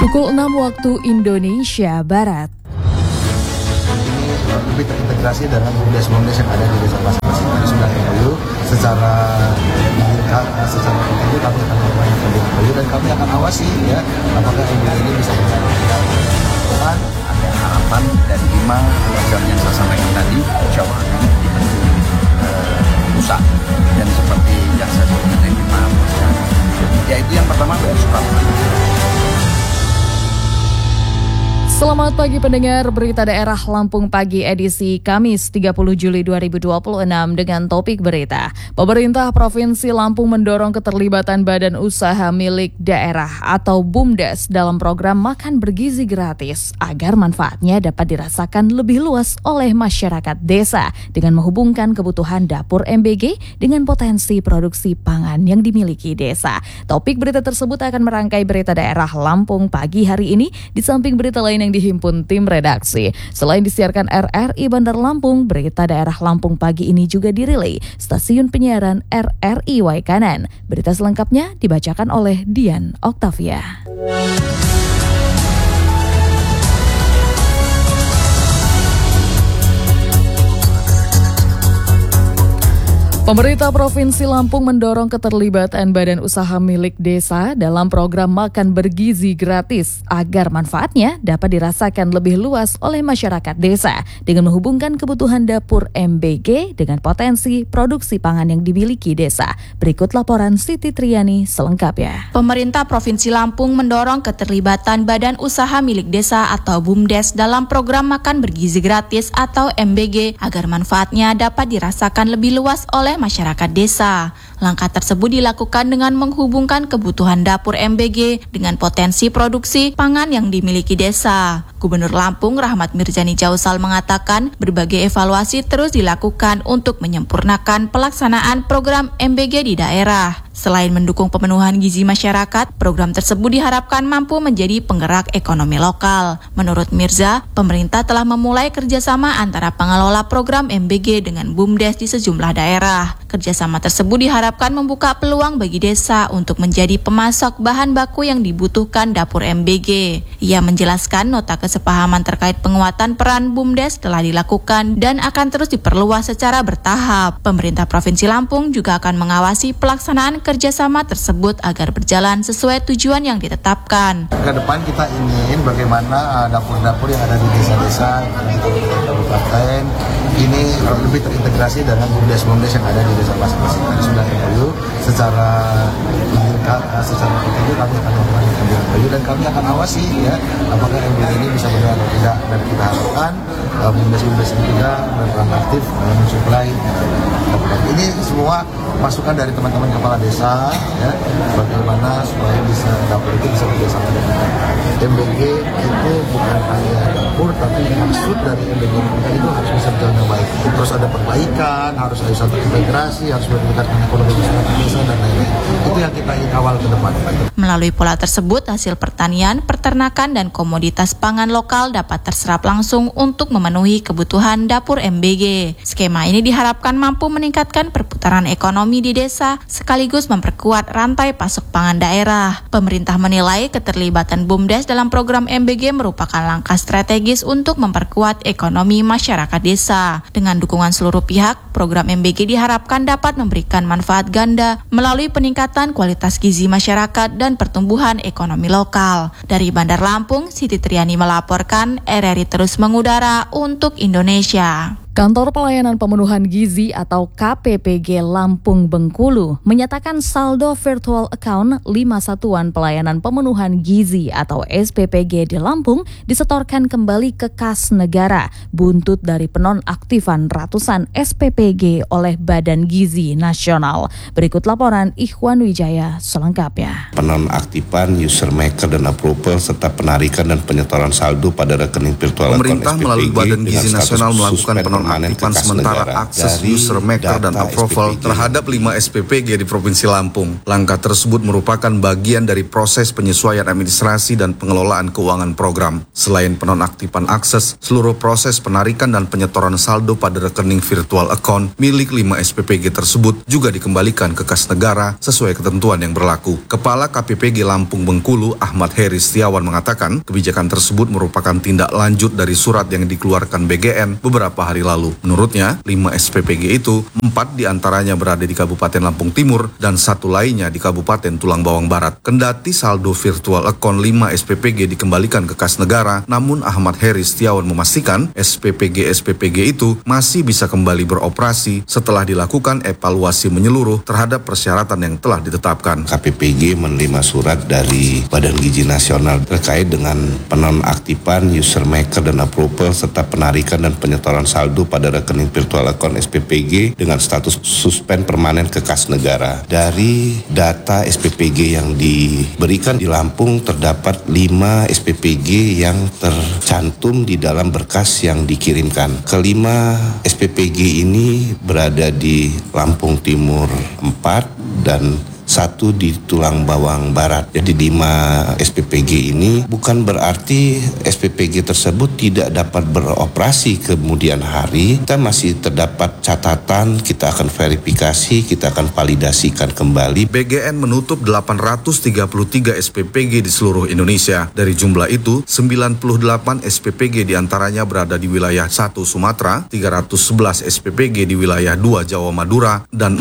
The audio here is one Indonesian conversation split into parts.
Pukul 6 waktu Indonesia Barat. Ini lebih terintegrasi dengan BUMDes yang ada di desa masing-masing. Tadi sudah MOU secara individu kami akan melakukan MOU dan kami akan awasi ya apakah MOU ini bisa berjalan. Ada harapan dari 5 program yang saya sampaikan tadi, insya Allah akan dibentuk pusat dan seperti yang saya sebutkan yang 5 program. Yaitu yang pertama dari Surabaya. Selamat pagi pendengar Berita Daerah Lampung Pagi edisi Kamis 30 Juli 2026 dengan topik berita. Pemerintah Provinsi Lampung mendorong keterlibatan badan usaha milik daerah atau BUMDes dalam program makan bergizi gratis agar manfaatnya dapat dirasakan lebih luas oleh masyarakat desa dengan menghubungkan kebutuhan dapur MBG dengan potensi produksi pangan yang dimiliki desa. Topik berita tersebut akan merangkai Berita Daerah Lampung Pagi hari ini di samping berita lain yang dihimpun tim redaksi. Selain disiarkan RRI Bandar Lampung, Berita Daerah Lampung Pagi ini juga direlay stasiun penyiaran RRI Waikanan. Berita selengkapnya dibacakan oleh Dian Oktavia. Pemerintah Provinsi Lampung mendorong keterlibatan badan usaha milik desa dalam program makan bergizi gratis agar manfaatnya dapat dirasakan lebih luas oleh masyarakat desa dengan menghubungkan kebutuhan dapur MBG dengan potensi produksi pangan yang dimiliki desa. Berikut laporan Siti Triani selengkapnya. Pemerintah Provinsi Lampung mendorong keterlibatan badan usaha milik desa atau BUMDes dalam program makan bergizi gratis atau MBG agar manfaatnya dapat dirasakan lebih luas oleh masyarakat desa. Langkah tersebut dilakukan dengan menghubungkan kebutuhan dapur MBG dengan potensi produksi pangan yang dimiliki desa. Gubernur Lampung Rahmat Mirzani Jausal mengatakan berbagai evaluasi terus dilakukan untuk menyempurnakan pelaksanaan program MBG di daerah. Selain mendukung pemenuhan gizi masyarakat, program tersebut diharapkan mampu menjadi penggerak ekonomi lokal. Menurut Mirza, pemerintah telah memulai kerjasama antara pengelola program MBG dengan BUMDes di sejumlah daerah. Kerjasama tersebut diharapkan membuka peluang bagi desa untuk menjadi pemasok bahan baku yang dibutuhkan dapur MBG. Ia menjelaskan nota kesepahaman terkait penguatan peran BUMDes telah dilakukan dan akan terus diperluas secara bertahap. Pemerintah Provinsi Lampung juga akan mengawasi pelaksanaan kerjasama tersebut agar berjalan sesuai tujuan yang ditetapkan. Ke depan kita ingin bagaimana dapur-dapur yang ada di desa-desa di kabupaten ini lebih terintegrasi dengan BUMDes yang ada di desa masing-masing. Tadi sudah MOU secara individu kami akan melakukan MOU dan kami akan awasi ya apakah MOU ini bisa berjalan atau tidak, dan kita harapkan BUMDes ini juga berperan aktif mensuplai dapur. Ini semua masukan dari teman-teman kepala desa ya, bagaimana supaya bisa dapur itu bisa bekerjasama dengan MBG. Itu bukan hanya dapur, tapi maksud dari MBG itu harus bisa berjalan dengan baik. Terus ada perbaikan, harus ada satu integrasi, harus meningkatkan ekonomi masyarakat desa dan lain-lain. Itu yang kita ingin awal ke depan. Melalui pola tersebut, hasil pertanian, peternakan, dan komoditas pangan lokal dapat terserap langsung untuk memenuhi kebutuhan dapur MBG. Skema ini diharapkan mampu meningkatkan perputaran ekonomi di desa sekaligus memperkuat rantai pasok pangan daerah. Pemerintah menilai keterlibatan BUMDes dalam program MBG merupakan langkah strategis untuk memperkuat ekonomi masyarakat desa. Dengan dukungan seluruh pihak, program MBG diharapkan dapat memberikan manfaat ganda melalui peningkatan kualitas gizi masyarakat dan pertumbuhan ekonomi lokal. Dari Bandar Lampung, Siti Triani melaporkan, RRI terus mengudara untuk Indonesia. Kantor Pelayanan Pemenuhan Gizi atau KPPG Lampung Bengkulu menyatakan saldo virtual account 5 Satuan Pelayanan Pemenuhan Gizi atau SPPG di Lampung disetorkan kembali ke kas negara buntut dari penonaktifan ratusan SPPG oleh Badan Gizi Nasional. Berikut laporan Ikhwan Wijaya selengkapnya. Penonaktifan, user maker dan approval serta penarikan dan penyetoran saldo pada rekening virtual pemerintah melalui Badan Gizi Nasional melakukan penonaktifan penonaktifan sementara akses user maker dan approval terhadap 5 SPPG di Provinsi Lampung. Langkah tersebut merupakan bagian dari proses penyesuaian administrasi dan pengelolaan keuangan program. Selain penonaktifan akses, seluruh proses penarikan dan penyetoran saldo pada rekening virtual account milik 5 SPPG tersebut juga dikembalikan ke kas negara sesuai ketentuan yang berlaku. Kepala KPPG Lampung Bengkulu, Ahmad Heri Setiawan mengatakan, kebijakan tersebut merupakan tindak lanjut dari surat yang dikeluarkan BGN beberapa hari lalu. Menurutnya, 5 SPPG itu, 4 diantaranya berada di Kabupaten Lampung Timur dan 1 lainnya di Kabupaten Tulang Bawang Barat. Kendati saldo virtual account 5 SPPG dikembalikan ke kas negara, namun Ahmad Heri Setiawan memastikan SPPG itu masih bisa kembali beroperasi setelah dilakukan evaluasi menyeluruh terhadap persyaratan yang telah ditetapkan. KPPG menerima surat dari Badan Gizi Nasional terkait dengan penonaktifan user maker dan approval serta penarikan dan penyetoran saldo pada rekening virtual account SPPG dengan status suspend permanen ke kas negara. Dari data SPPG yang diberikan di Lampung terdapat 5 SPPG yang tercantum di dalam berkas yang dikirimkan. Kelima SPPG ini berada di Lampung Timur 4 dan 1 di Tulang Bawang Barat. Jadi 5 SPPG ini bukan berarti SPPG tersebut tidak dapat beroperasi kemudian hari. Kita masih terdapat catatan, kita akan verifikasi, kita akan validasikan kembali. BGN menutup 833 SPPG di seluruh Indonesia. Dari jumlah itu, 98 SPPG diantaranya berada di wilayah 1 Sumatera, 311 SPPG di wilayah 2 Jawa Madura, dan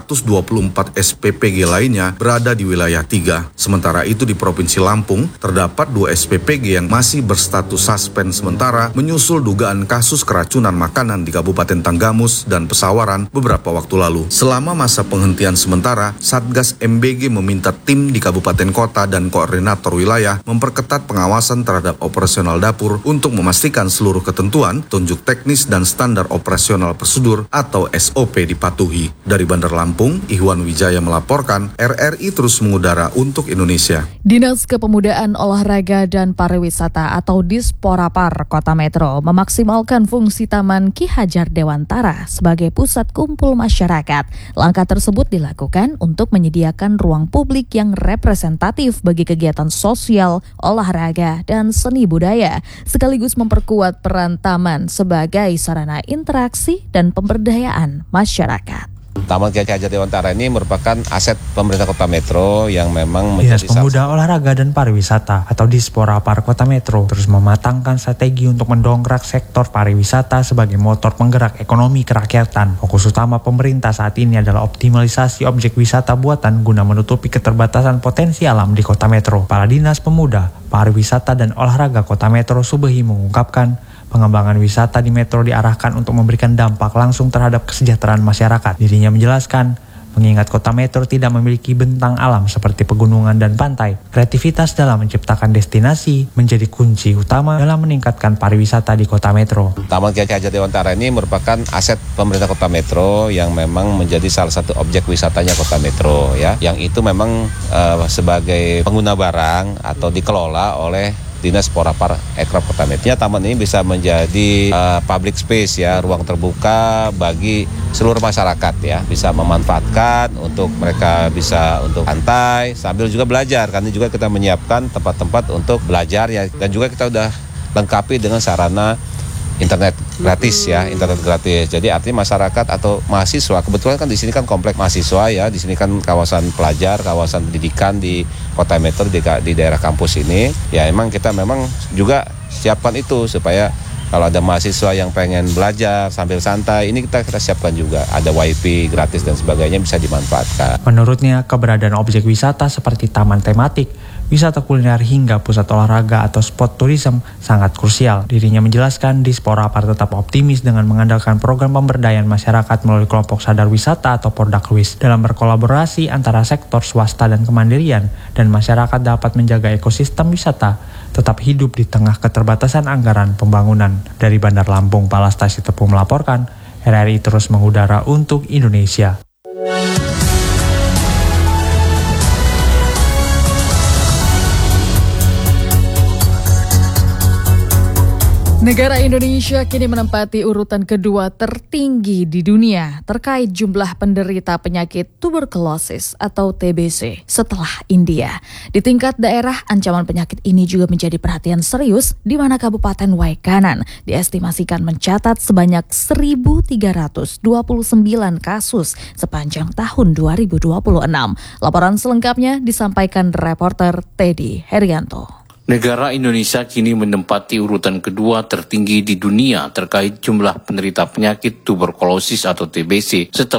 424 SPPG lainnya berada di wilayah 3. Sementara itu di Provinsi Lampung, terdapat 2 SPPG yang masih berstatus suspend sementara menyusul dugaan kasus keracunan makanan di Kabupaten Tanggamus dan Pesawaran beberapa waktu lalu. Selama masa penghentian sementara, Satgas MBG meminta tim di kabupaten kota dan koordinator wilayah memperketat pengawasan terhadap operasional dapur untuk memastikan seluruh ketentuan, tunjuk teknis dan standar operasional prosedur atau SOP dipatuhi. Dari Bandar Lampung, Ihwan Wijaya melaporkan, RRI terus mengudara untuk Indonesia. Dinas Kepemudaan, Olahraga dan Pariwisata atau Disporapar Kota Metro memaksimalkan fungsi Taman Ki Hajar Dewantara sebagai pusat kumpul masyarakat. Langkah tersebut dilakukan untuk menyediakan ruang publik yang representatif bagi kegiatan sosial, olahraga, dan seni budaya, sekaligus memperkuat peran taman sebagai sarana interaksi dan pemberdayaan masyarakat. Taman Ki Hajar Dewantara ini merupakan aset pemerintah Kota Metro yang memang menjadi Dinas Pemuda, Olahraga dan Pariwisata atau Disporapar Kota Metro terus mematangkan strategi untuk mendongkrak sektor pariwisata sebagai motor penggerak ekonomi kerakyatan. Fokus utama pemerintah saat ini adalah optimalisasi objek wisata buatan guna menutupi keterbatasan potensi alam di Kota Metro. Kepala Dinas Pemuda, Pariwisata dan Olahraga Kota Metro Subehi mengungkapkan, pengembangan wisata di Metro diarahkan untuk memberikan dampak langsung terhadap kesejahteraan masyarakat. Dirinya menjelaskan, mengingat Kota Metro tidak memiliki bentang alam seperti pegunungan dan pantai, kreativitas dalam menciptakan destinasi menjadi kunci utama dalam meningkatkan pariwisata di Kota Metro. Taman Ki Hajar Dewantara ini merupakan aset pemerintah Kota Metro yang memang menjadi salah satu objek wisatanya Kota Metro, ya, yang itu memang sebagai pengguna barang atau dikelola oleh Dinas Porapar Ekraf Kota Metro. Taman ini bisa menjadi public space, ya, ruang terbuka bagi seluruh masyarakat, ya, bisa memanfaatkan untuk mereka bisa untuk santai sambil juga belajar. Karena juga kita menyiapkan tempat-tempat untuk belajar, ya, dan juga kita udah lengkapi dengan sarana internet gratis, ya, internet gratis. Jadi artinya masyarakat atau mahasiswa, kebetulan kan di sini kan komplek mahasiswa, ya, di sini kan kawasan pelajar, kawasan pendidikan di Kota Metro di daerah kampus ini. Ya, emang kita memang juga siapkan itu supaya kalau ada mahasiswa yang pengen belajar sambil santai, ini kita siapkan juga. Ada wifi gratis dan sebagainya bisa dimanfaatkan. Menurutnya, keberadaan objek wisata seperti taman tematik, wisata kuliner hingga pusat olahraga atau spot tourism sangat krusial. Dirinya menjelaskan, Disporapar tetap optimis dengan mengandalkan program pemberdayaan masyarakat melalui kelompok sadar wisata atau Pordaklis. Dalam berkolaborasi antara sektor swasta dan kemandirian, dan masyarakat dapat menjaga ekosistem wisata tetap hidup di tengah keterbatasan anggaran pembangunan. Dari Bandar Lampung, Palasta Sitepu melaporkan, RRI terus mengudara untuk Indonesia. Negara Indonesia kini menempati urutan kedua tertinggi di dunia terkait jumlah penderita penyakit tuberkulosis atau TBC setelah India. Di tingkat daerah, ancaman penyakit ini juga menjadi perhatian serius di mana Kabupaten Waikanan diestimasikan mencatat sebanyak 1.329 kasus sepanjang tahun 2026. Laporan selengkapnya disampaikan reporter Teddy Herianto. Negara Indonesia kini menempati urutan kedua tertinggi di dunia terkait jumlah penderita penyakit tuberkulosis atau TBC setelah